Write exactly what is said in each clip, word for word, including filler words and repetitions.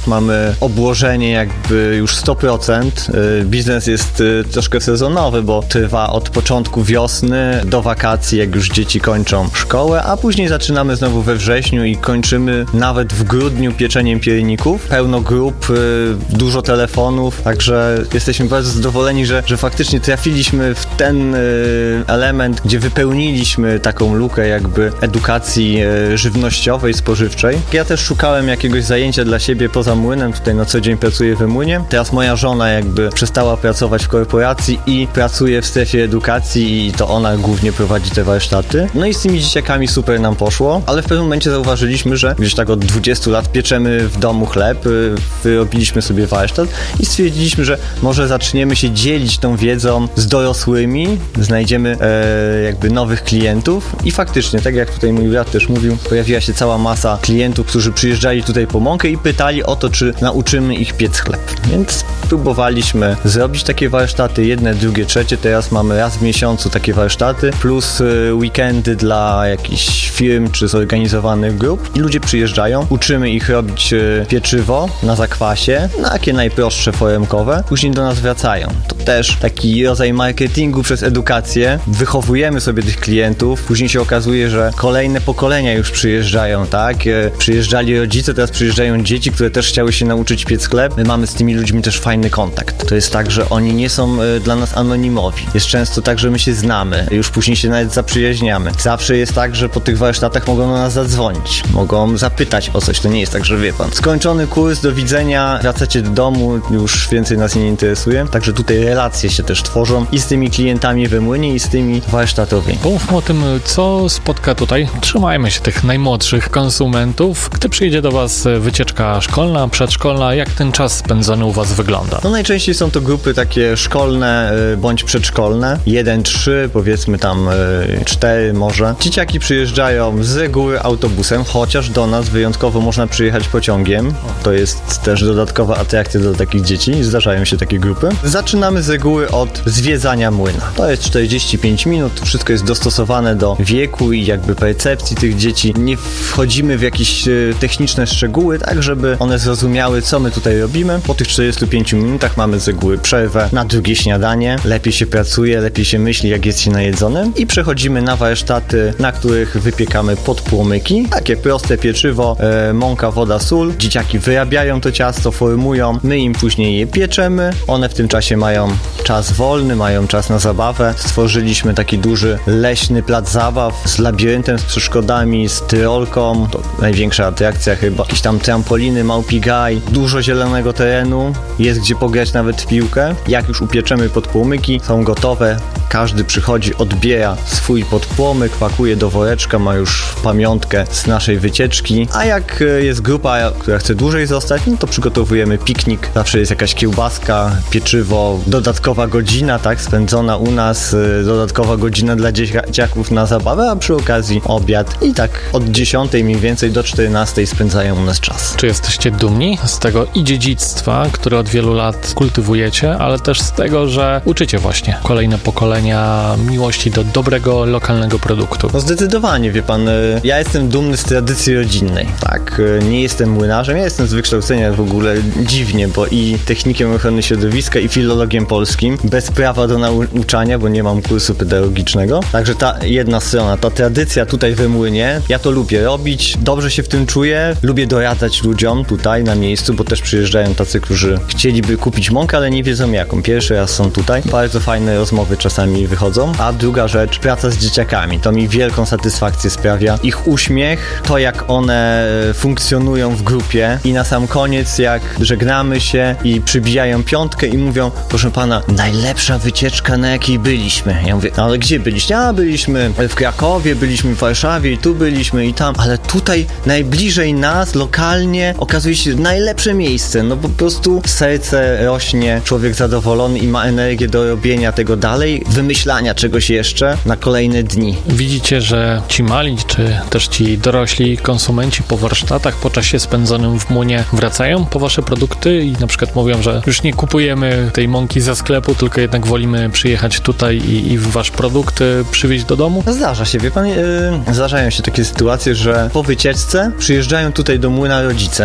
mamy obłożenie jakby już sto procent. Biznes jest troszkę sezonowy, bo trwa od początku wiosny do wakacji, jak już dzieci kończą szkołę, a później zaczynamy znowu we wrześniu i kończymy nawet w grudniu pieczeniem pierników. Pełno grup, dużo telefonów, także jesteśmy bardzo zadowoleni, że, że faktycznie trafiliśmy w ten element, gdzie wypełniliśmy taką lukę jakby edukacji żywnościowej, spożywczej. Ja też szukałem jakiegoś zajęcia dla siebie poza młynem, tutaj na co dzień pracuję we młynie. Teraz moja żona jakby przestała pracować w korporacji i pracuje w strefie edukacji i to ona głównie prowadzi te warsztaty. No i z tymi dzieciakami super nam poszło, ale w pewnym momencie zauważyliśmy, że gdzieś tak od dwudziestu lat pieczemy w domu chleb, wyrobiliśmy sobie warsztat i stwierdziliśmy, że może zaczniemy się dzielić tą wiedzą z dorosłymi, znajdziemy e, jakby nowych klientów i faktycznie, tak jak tutaj mój brat też mówił, pojawiła się cała masa klientów, którzy przyjeżdżali tutaj po mąkę i pytali o to, czy nauczymy ich piec chleb. Więc próbowaliśmy zrobić takie warsztaty, jedne, drugie, trzecie. Teraz mamy raz w miesiącu takie warsztaty, plus weekendy dla jakichś firm czy zorganizowanych grup i ludzie przyjeżdżają, uczymy ich robić pieczywo na zakwasie, na takie najprostsze foremkowe, później do nas wracają. To też taki rodzaj marketingu przez edukację. Wychowujemy sobie tych klientów, później się okazuje, że kolejne pokolenia już przyjeżdżają, tak? Przyjeżdżali rodzice, teraz przyjeżdżają dzieci, które też chciały się nauczyć piec chleb. My mamy z tymi ludźmi też fajny kontakt. To jest tak, że oni nie są dla nas anonimowi. Jest często tak, że my się znamy, już później się nawet zaprzyjaźniamy. Zawsze jest tak, że po tych warsztatach mogą do nas zadzwonić, mogą zapytać o coś. To nie jest tak, że wie pan, skończony kurs, do widzenia, wracacie do domu, już więcej nas nie interesuje. Także tutaj relacje się też tworzą i z tymi klientami we młynie, i z tymi warsztatowymi. Pomówmy o tym, co spotka tutaj. Trzymajmy się tych najmłodszych konsumentów. Gdy przyjdzie do was wycieczka szkolna, przedszkolna, jak ten czas spędzony u was wygląda? No najczęściej są to grupy takie szkolne bądź przedszkolne. jeden, trzy, powiedzmy tam cztery może. Dzieciaki przyjeżdżają z reguły autobusem, chociaż do nas wyjątkowo można przyjechać pociągiem. To jest też dodatkowa atrakcja dla takich dzieci. Zdarzają się takie grupy. Zaczynamy z reguły od zwiedzania młyna. To jest czterdzieści pięć minut. Wszystko jest dostosowane do wieku i jakby percepcji tych dzieci. Nie wchodzimy w jakieś techniczne szczegóły, tak żeby one zrozumiały, co my tutaj robimy. Po tych czterdziestu pięciu minutach mamy z reguły przerwę na drugie śniadanie. Lepiej się pracuje, lepiej się myśli, jak jest się najedzonym. I przechodzimy na warsztaty, na których wypiekamy podpłomyki. Takie proste pieczywo, e, mąka, woda, sól. Dzieciaki wyrabiają to ciasto, formują. My im później je pieczemy. One w tym czasie mają czas wolny, mają czas na zabawę. Stworzyliśmy taki duży leśny plac zabaw z labiryntem, z przeszkodami, z tyrolką. To największa atrakcja chyba. Jakieś tam trampoliny, małpi gaj, dużo zielonego terenu. Jest gdzie pograć nawet w piłkę. Jak już upieczemy podpłomyki, są gotowe. Każdy przychodzi, odbiera swój podpłomyk, pakuje do woreczka, ma już pamiątkę z naszej wycieczki. A jak jest grupa, która chce dłużej zostać, no to przygotowujemy piknik. Zawsze jest jakaś kiełbaska, pieczywo, dodatkowa godzina, tak, spędzona u nas, dodatkowa godzina dla dzieciaków na zabawę, a przy okazji obiad. I tak od dziesiątej mniej więcej do czternastej spędzają u nas czas. Czy jesteście dumni z tego i dziedzictwa, które od wielu lat kultywujecie, ale też z tego, że uczycie właśnie kolejne pokolenia miłości do dobrego, lokalnego produktu? No zdecydowanie, wie pan, ja jestem dumny z tradycji rodzinnej, tak, nie jestem młynarzem, ja jestem z wykształcenia w ogóle dziwnie, bo i technikiem ochrony środowiska, i filologiem polskim, bez prawa do nauczania, bo nie mam kursu pedagogicznego, także ta jedna strona, ta tradycja tutaj we młynie, ja to lubię robić, dobrze się w tym czuję, lubię doradzać ludziom tutaj na miejscu, bo też przyjeżdżają tacy, którzy chcieliby kupić mąkę, ale nie wiedzą jaką, pierwszy raz są tutaj, bardzo fajne rozmowy czasami wychodzą, a druga rzecz, praca z dzieciakami, to mi wielką satysfakcję sprawia, ich uśmiech, to jak one funkcjonują w grupie i na sam koniec, jak żegnamy się i przybijają piątkę i mówią, proszę pana, najlepsza wycieczka, na jakiej byliśmy. Ja mówię, no ale gdzie byliście? A, byliśmy w Krakowie, byliśmy w Warszawie i tu byliśmy i tam, ale tutaj najbliżej nas, lokalnie, okazuje się najlepsze miejsce, no po prostu serce rośnie, człowiek zadowolony i ma energię do robienia tego dalej, wymyślania czegoś jeszcze na kolejne dni. Widzicie, że ci mali, czy też ci dorośli konsumenci po warsztatach, po czasie spędzonym w młynie wracają po wasze produkty i na przykład mówią, że już nie kupujemy tej mąki ze sklepu, tylko jednak wolimy przyjechać tutaj i, i wasz produkt przywieźć do domu? Zdarza się, wie pan, yy, zdarzają się takie sytuacje, że po wycieczce przyjeżdżają tutaj do młyna rodzice i mówią,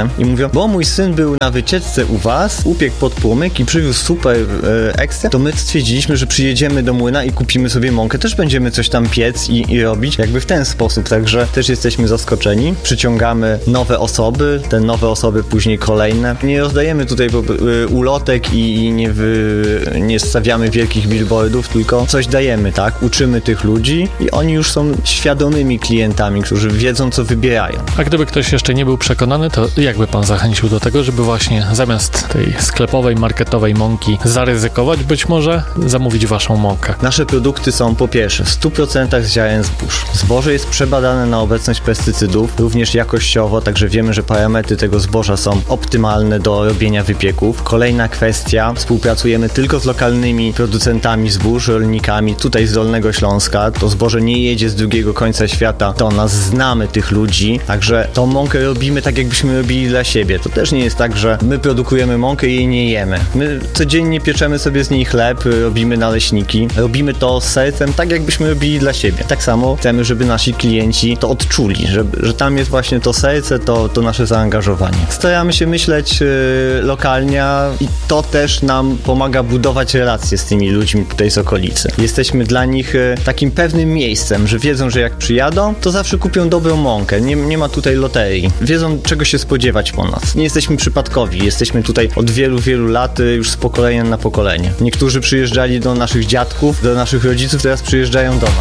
bo mój syn był na wycieczce u was, upiekł podpłomyk i przywiózł super e, ekstra, to my stwierdziliśmy, że przyjedziemy do młyna i kupimy sobie mąkę, też będziemy coś tam piec i, i robić jakby w ten sposób, także też jesteśmy zaskoczeni. Przyciągamy nowe osoby, te nowe osoby później kolejne. Nie rozdajemy tutaj y, ulotek i nie, wy, nie stawiamy wielkich billboardów, tylko coś dajemy, tak? Uczymy tych ludzi i oni już są świadomymi klientami, którzy wiedzą, co wybierają. A gdyby ktoś jeszcze nie był przekonany, to jakby pan zachęcił do tego, żeby właśnie zamiast tej sklepowej, marketowej mąki zaryzykować, być może zamówić waszą mąkę? Nasze produkty są po pierwsze w stu procentach z ziaren zbóż. Zboże jest przebadane na obecność pestycydów, również jakościowo, także wiemy, że parametry tego zboża są optymalne do robienia wypieków. Kolejna kwestia, współpracujemy tylko z lokalnymi producentami zbóż, rolnikami tutaj z Dolnego Śląska. To zboże nie jedzie z drugiego końca świata do nas, znamy tych ludzi, także tą mąkę robimy tak, jakbyśmy robili dla siebie. To też nie jest tak, że my produkujemy mąkę i jej nie jemy. My codziennie pieczemy sobie z niej chleb, robimy naleśniki, robimy to z sercem, tak jakbyśmy robili dla siebie. Tak samo chcemy, żeby nasi klienci to odczuli, że, że tam jest właśnie to serce, to, to nasze zaangażowanie. Staramy się myśleć yy, lokalnie i to też nam pomaga budować relacje z tymi ludźmi tutaj z okolicy. Jesteśmy dla nich yy, takim pewnym miejscem, że wiedzą, że jak przyjadą, to zawsze kupią dobrą mąkę. Nie, nie ma tutaj loterii. Wiedzą, czego się spodziewać po nas. Nie jesteśmy przypadkowi. Jesteśmy tutaj od wielu, wielu lat, yy, już z pokolenia na pokolenie. Niektórzy przyjeżdżali do naszych dziadków, do naszych rodziców, teraz przyjeżdżają do nas.